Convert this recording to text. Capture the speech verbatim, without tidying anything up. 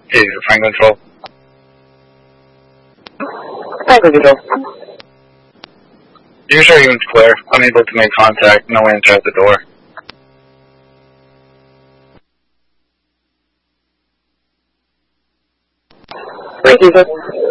Hey, this is Franklin Control. Franklin Control. User unit's clear. Unable to make contact. No answer at the door. Thank you, sir.